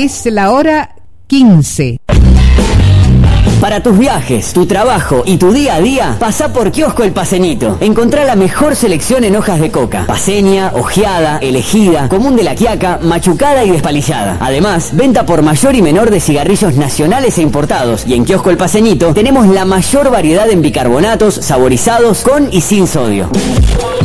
es la hora 15. Para tus viajes, tu trabajo y tu día a día, pasá por Kiosco El Paceñito. Encontrá la mejor selección en hojas de coca. Paceña, ojeada, elegida, común de la Quiaca, machucada y despalillada. Además, venta por mayor y menor de cigarrillos nacionales e importados. Y en Kiosco El Paceñito tenemos la mayor variedad en bicarbonatos, saborizados, con y sin sodio.